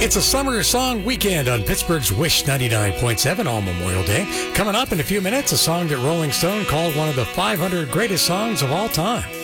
It's a summer song weekend on Pittsburgh's Wish 99.7 all Memorial Day. Coming up in a few minutes, a song that Rolling Stone called one of the 500 greatest songs of all time.